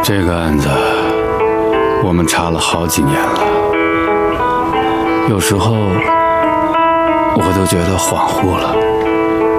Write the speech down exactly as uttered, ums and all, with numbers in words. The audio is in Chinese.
这个案子我们查了好几年了，有时候我都觉得恍惚了。